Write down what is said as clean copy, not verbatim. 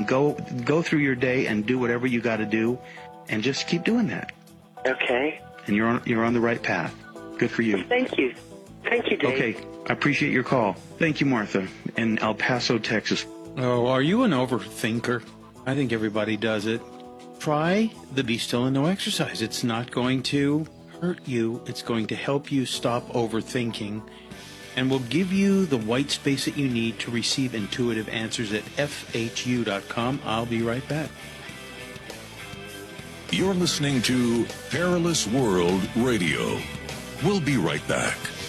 go through your day and do whatever you got to do, and just keep doing that. Okay. And you're on the right path. Good for you. Thank you. Thank you, Dave. Okay, I appreciate your call. Thank you, Martha, in El Paso, Texas. Oh, are you an overthinker? I think everybody does it. Try the Be Still and Know exercise. It's not going to hurt you. It's going to help you stop overthinking and will give you the white space that you need to receive intuitive answers at FHU.com. I'll be right back. You're listening to Perilous World Radio. We'll be right back.